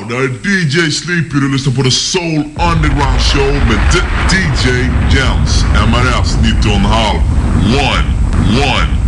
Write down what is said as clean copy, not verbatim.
det här är DJ Sleepy. Du lyssnar på The Soul Underground Show med DJ Jams. MRS 19,5. One.